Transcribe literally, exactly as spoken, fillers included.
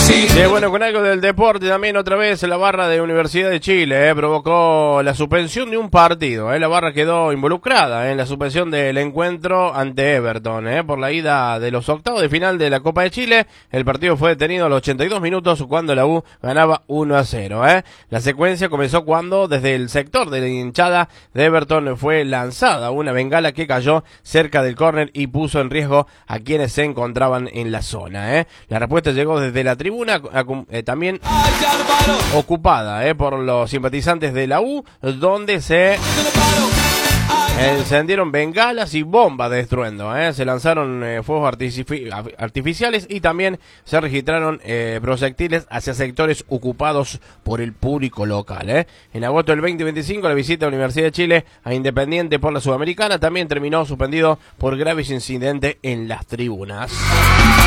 Sí, bueno, con algo del deporte también otra vez la barra de Universidad de Chile eh, provocó la suspensión de un partido. Eh, la barra quedó involucrada en la suspensión del encuentro ante Everton eh, por la ida de los octavos de final de la Copa de Chile. El partido fue detenido a los ochenta y dos minutos cuando la U ganaba uno a cero. Eh. La secuencia comenzó cuando desde el sector de la hinchada de Everton fue lanzada una bengala que cayó cerca del córner y puso en riesgo a quienes se encontraban en la zona. Eh. La respuesta llegó desde la tribuna eh, también ocupada eh, por los simpatizantes de la U, donde se encendieron bengalas y bombas de estruendo, eh. se lanzaron eh, fuegos artifici artificiales y también se registraron eh, proyectiles hacia sectores ocupados por el público local. Eh. En agosto del veinte veinticinco la visita a la Universidad de Chile a Independiente por la Sudamericana también terminó suspendido por graves incidentes en las tribunas.